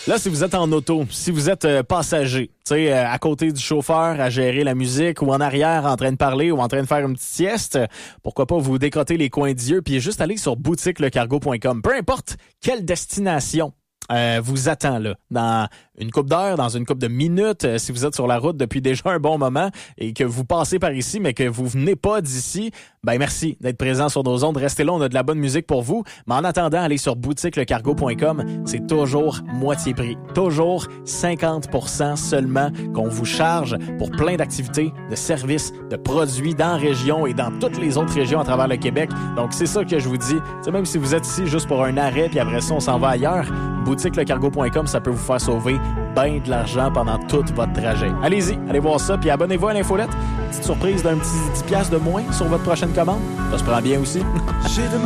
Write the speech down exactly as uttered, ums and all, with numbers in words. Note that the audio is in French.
Là, si vous êtes en auto, si vous êtes euh, passager, tu sais, euh, à côté du chauffeur, à gérer la musique, ou en arrière, en train de parler, ou en train de faire une petite sieste, pourquoi pas vous décrotter les coins d'yeux, puis juste aller sur boutique le cargo point com. Peu importe quelle destination euh, vous attend là, dans une couple d'heures, dans une couple de minutes, euh, si vous êtes sur la route depuis déjà un bon moment et que vous passez par ici, mais que vous venez pas d'ici, ben merci d'être présent sur nos ondes. Restez là, on a de la bonne musique pour vous. Mais en attendant, allez sur boutique le cargo point com. C'est toujours moitié prix. Toujours cinquante pour cent seulement qu'on vous charge pour plein d'activités, de services, de produits dans la région et dans toutes les autres régions à travers le Québec. Donc, c'est ça que je vous dis. T'sais, même si vous êtes ici juste pour un arrêt puis après ça, on s'en va ailleurs, boutique le cargo point com, ça peut vous faire sauver bien de l'argent pendant tout votre trajet. Allez-y, allez voir ça, puis abonnez-vous à l'infolette. Petite surprise d'un petit dix dollars de moins sur votre prochaine commande. Ça se prend bien aussi.